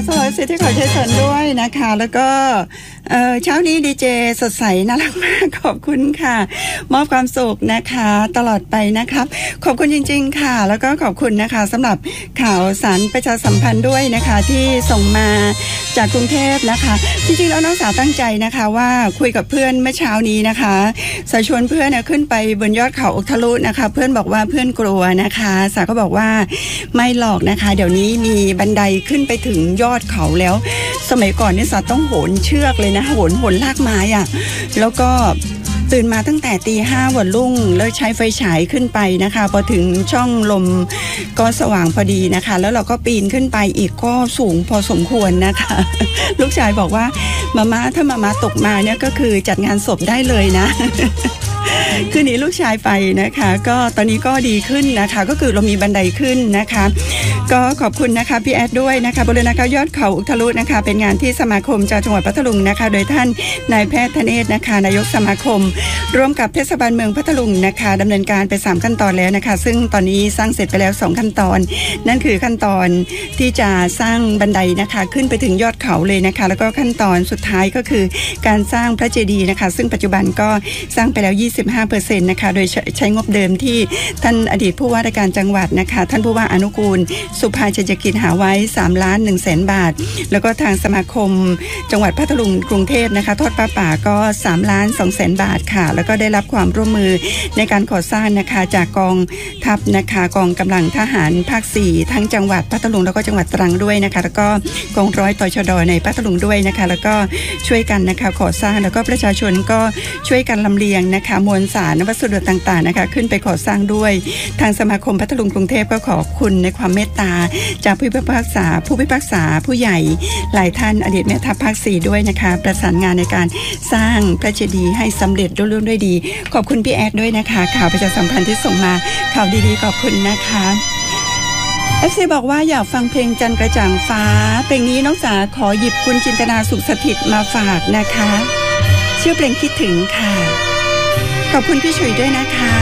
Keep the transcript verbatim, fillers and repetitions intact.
สวัสดีที่ขอเชิญชวนด้วยนะคะแล้วก็เอ่อเช้านี้ดีเจสดใสน่ารักมากขอบคุณค่ะมอบความสุขนะคะตลอดไปนะครับขอบคุณจริงๆค่ะแล้วก็ขอบคุณนะคะสำหรับข่าวสารประชาสัมพันธ์ด้วยนะคะที่ส่งมาจากกรุงเทพนะคะจริงๆแล้วน้องสาวตั้งใจนะคะว่าคุยกับเพื่อนเมื่อเช้านี้นะคะสายชวนเพื่อนขึ้นไปบนยอดเขาอกทะลุนะคะเพื่อนบอกว่าเพื่อนกลัวนะคะสาก็บอกว่าไม่หรอกนะคะเดี๋ยวนี้มีบันไดขึ้นไปถึงยอดเขาแล้วสมัยก่อนนี่สาต้องโหนเชือกเลยนะโหนโหนลากไม้อ่ะแล้วก็ตื่นมาตั้งแต่ตีห้าวันรุ่งแล้วใช้ไฟฉายขึ้นไปนะคะพอถึงช่องลมก็สว่างพอดีนะคะแล้วเราก็ปีนขึ้นไปอีกก็สูงพอสมควรนะคะลูกชายบอกว่ามาม่าถ้ามาม่าตกมาเนี่ยก็คือจัดงานศพได้เลยนะคืนนี้ลูกชายไปนะคะก็ตอนนี้ก็ดีขึ้นนะคะก็คือเรามีบันไดขึ้นนะคะก็ขอบคุณนะคะพี่แอดด้วยนะคะบริเวณนะคะยอดเขาอุทะลุนะคะเป็นงานที่สมาคมจากจังหวัดพัทลุงนะคะโดยท่านนายแพทย์ธเนศนะคะนายกสมาคมร่วมกับเทศบาลเมืองพัทลุงนะคะดำเนินการไปสามขั้นตอนแล้วนะคะซึ่งตอนนี้สร้างเสร็จไปแล้วสองขั้นตอนนั่นคือขั้นตอนที่จะสร้างบันไดนะคะขึ้นไปถึงยอดเขาเลยนะคะแล้วก็ขั้นตอนสุดท้ายก็คือการสร้างพระเจดีย์นะคะซึ่งปัจจุบันก็สร้างไปแล้ว ยี่สิบห้าเปอร์เซ็นต์ นะคะโดยใช้งบเดิมที่ท่านอดีตผู้ว่าราชการจังหวัดนะคะท่านผู้ว่าอนุกูลสุภาชัยกิจหาไว้สามล้านหนึ่งแสนบาทแล้วก็ทางสมาคมจังหวัดพัทลุงกรุงเทพนะคะทอดป้าป่าก็สามล้านสองแสนบาทค่ะแล้วก็ได้รับความร่วมมือในการก่อสร้างนะคะจากกองทัพนะคะกองกำลังทหารภาคสี่ทั้งจังหวัดพัทลุงแล้วก็จังหวัดตรังด้วยนะคะแล้วก็กองร้อยตชดในพัทลุงด้วยนะคะแล้วก็ช่วยกันนะคะก่อสร้างแล้วก็ประชาชนก็ช่วยกันลำเลียงนะคะมวลสารวัสดุต่างๆนะคะขึ้นไปก่อสร้างด้วยทางสมาคมพัทลุงกรุงเทพก็ขอบคุณในความเมตตาจากผู้พิพากษาผู้พิพากษาผู้ใหญ่หลายท่านอดีตแม่ทัพภาคสี่ด้วยนะคะประสานงานในการสร้างพระเจดีย์ให้สำเร็จรุ่ร่วงด้วยดีขอบคุณพี่แอดด้วยนะคะข่าวประชาสัมพันธ์ที่ส่งมาข่าวดีๆขอบคุณนะคะเอฟซีบอกว่าอยากฟังเพลงจันทร์กระจ่างฟ้าเพลงนี้น้องสาขอหยิบคุณจินตนาสุขสถิตมาฝากนะคะชื่อเพลงคิดถึงค่ะขอบคุณพี่ฉุยด้วยนะคะ